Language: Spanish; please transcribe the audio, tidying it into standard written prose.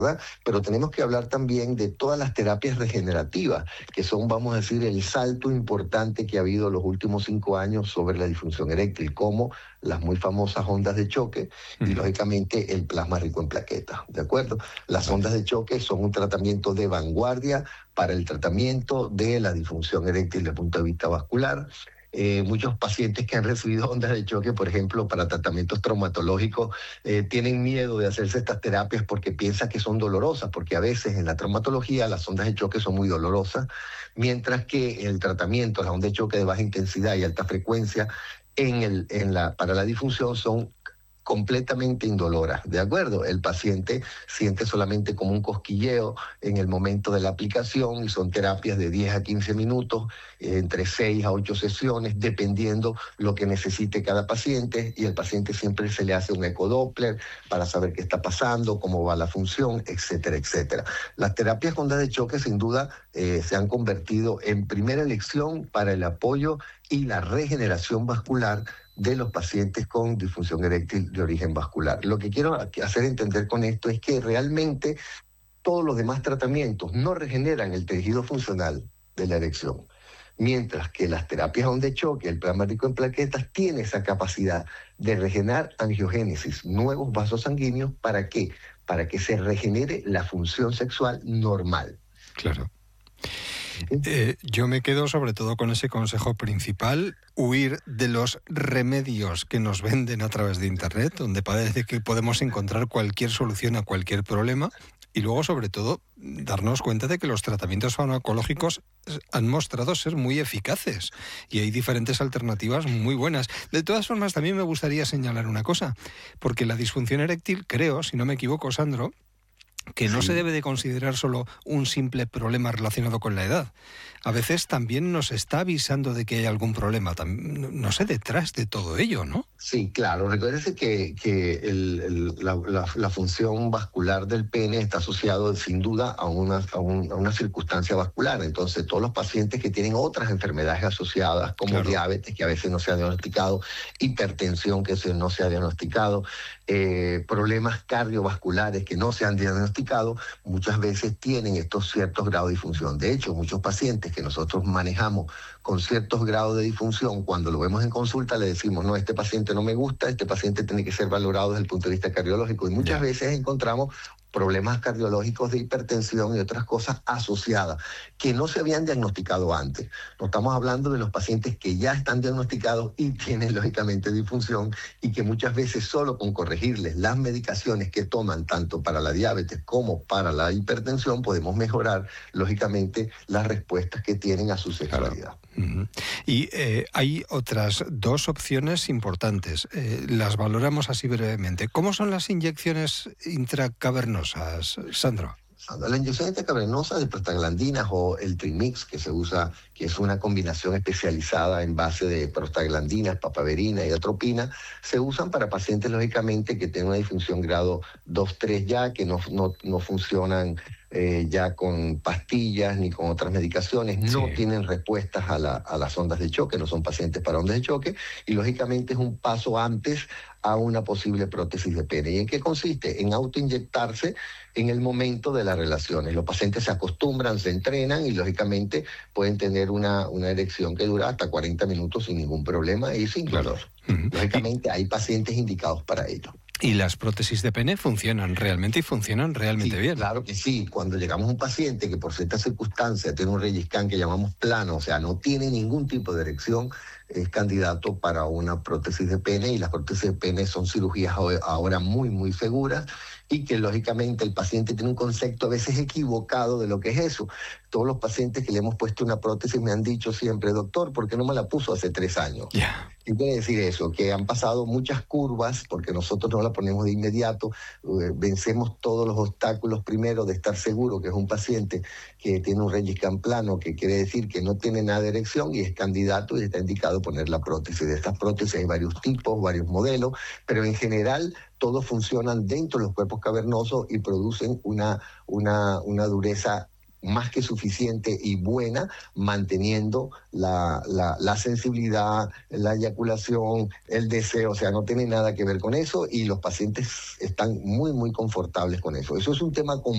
¿verdad? Pero tenemos que hablar también de todas las terapias regenerativas, que son, vamos a decir, el salto importante que ha habido en los últimos 5 años sobre la disfunción eréctil, como las muy famosas ondas de choque y, lógicamente, el plasma rico en plaquetas, ¿de acuerdo? Las ondas de choque son un tratamiento de vanguardia para el tratamiento de la disfunción eréctil desde el punto de vista vascular. Muchos pacientes que han recibido ondas de choque, por ejemplo, para tratamientos traumatológicos, tienen miedo de hacerse estas terapias porque piensan que son dolorosas, porque a veces en la traumatología las ondas de choque son muy dolorosas, mientras que el tratamiento, las ondas de choque de baja intensidad y alta frecuencia para la disfunción son completamente indoloras, ¿de acuerdo? El paciente siente solamente como un cosquilleo en el momento de la aplicación y son terapias de 10 a 15 minutos, entre 6 a 8 sesiones, dependiendo lo que necesite cada paciente, y el paciente siempre se le hace un ecodoppler para saber qué está pasando, cómo va la función, etcétera, etcétera. Las terapias con ondas de choque sin duda se han convertido en primera elección para el apoyo y la regeneración vascular de los pacientes con disfunción eréctil de origen vascular. Lo que quiero hacer entender con esto es que realmente todos los demás tratamientos no regeneran el tejido funcional de la erección, mientras que las terapias ondas de choque, el plasma rico en plaquetas, tiene esa capacidad de regenerar angiogénesis, nuevos vasos sanguíneos. ¿Para qué? Para que se regenere la función sexual normal. Claro. Yo me quedo sobre todo con ese consejo principal: huir de los remedios que nos venden a través de Internet, donde parece que podemos encontrar cualquier solución a cualquier problema, y luego, sobre todo, darnos cuenta de que los tratamientos farmacológicos han mostrado ser muy eficaces y hay diferentes alternativas muy buenas. De todas formas, también me gustaría señalar una cosa, porque la disfunción eréctil, creo, si no me equivoco, Sandro, que no se debe de considerar solo un simple problema relacionado con la edad. A veces también nos está avisando de que hay algún problema, no sé, detrás de todo ello, ¿no? Sí, claro. Recuérdese que la función vascular del pene está asociado sin duda a una circunstancia vascular. Entonces, todos los pacientes que tienen otras enfermedades asociadas, como diabetes, que a veces no se ha diagnosticado, hipertensión, que no se ha diagnosticado, problemas cardiovasculares que no se han diagnosticado, muchas veces tienen estos ciertos grados de disfunción. De hecho, muchos pacientes que nosotros manejamos con ciertos grados de disfunción, cuando lo vemos en consulta le decimos, no, este paciente no me gusta, este paciente tiene que ser valorado desde el punto de vista cardiológico, y muchas veces encontramos problemas cardiológicos de hipertensión y otras cosas asociadas que no se habían diagnosticado antes. No estamos hablando de los pacientes que ya están diagnosticados y tienen lógicamente disfunción, y que muchas veces solo con corregirles las medicaciones que toman tanto para la diabetes como para la hipertensión podemos mejorar lógicamente las respuestas que tienen a su sexualidad. Y hay otras dos opciones importantes. Las valoramos así brevemente. ¿Cómo son las inyecciones intracavernosas, Sandro? La inyección intracavernosa de prostaglandinas o el Trimix que se usa, que es una combinación especializada en base de prostaglandinas, papaverina y atropina, se usan para pacientes lógicamente que tienen una disfunción grado 2-3 ya, que no funcionan ya con pastillas ni con otras medicaciones, no tienen respuestas a las ondas de choque, no son pacientes para ondas de choque, y lógicamente es un paso antes a una posible prótesis de pene. ¿Y en qué consiste? En autoinyectarse en el momento de las relaciones. Los pacientes se acostumbran, se entrenan y lógicamente pueden tener una erección que dura hasta 40 minutos sin ningún problema y sin dolor. Lógicamente hay pacientes indicados para ello. ¿Y las prótesis de pene funcionan realmente y funcionan realmente bien? Claro que sí. Cuando llegamos a un paciente que por ciertas circunstancias tiene un Reggiscan que llamamos plano, o sea, no tiene ningún tipo de erección, es candidato para una prótesis de pene, y las prótesis de pene son cirugías ahora muy, muy seguras, y que lógicamente el paciente tiene un concepto a veces equivocado de lo que es eso. Todos los pacientes que le hemos puesto una prótesis me han dicho siempre, doctor, ¿por qué no me la puso hace 3 años? ¿Qué quiere decir eso? Que han pasado muchas curvas, porque nosotros no la ponemos de inmediato, vencemos todos los obstáculos primero de estar seguro que es un paciente que tiene un Reggiscan plano, que quiere decir que no tiene nada de erección y es candidato y está indicado poner la prótesis. De estas prótesis hay varios tipos, varios modelos, pero en general todos funcionan dentro de los cuerpos cavernosos y producen una dureza más que suficiente y buena, manteniendo la sensibilidad, la eyaculación, el deseo, o sea, no tiene nada que ver con eso, y los pacientes están muy, muy confortables con eso. Eso es un tema